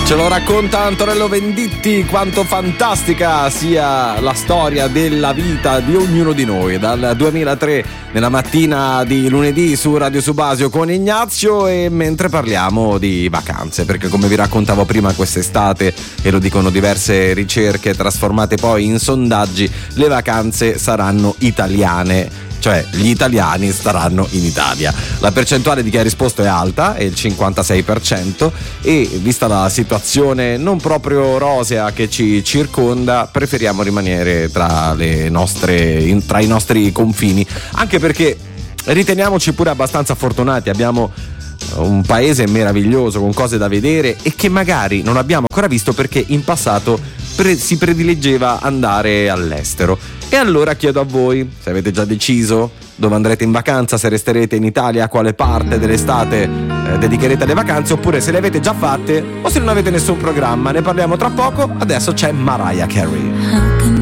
Ce lo racconta Antonello Venditti, quanto fantastica sia la storia della vita di ognuno di noi, dal 2003 nella mattina di lunedì su Radio Subasio con Ignazio, e mentre parliamo di vacanze, perché come vi raccontavo prima, quest'estate, e lo dicono diverse ricerche trasformate poi in sondaggi, le vacanze saranno italiane. Cioè gli italiani staranno in Italia. La percentuale di chi ha risposto è alta, è il 56%, e vista la situazione non proprio rosea che ci circonda, preferiamo rimanere tra i nostri confini, anche perché riteniamoci pure abbastanza fortunati. Abbiamo un paese meraviglioso con cose da vedere e che magari non abbiamo ancora visto perché in passato si prediligeva andare all'estero. E allora chiedo a voi se avete già deciso dove andrete in vacanza, se resterete in Italia, a quale parte dell'estate dedicherete alle vacanze, oppure se le avete già fatte o se non avete nessun programma. Ne parliamo tra poco. Adesso c'è Mariah Carey.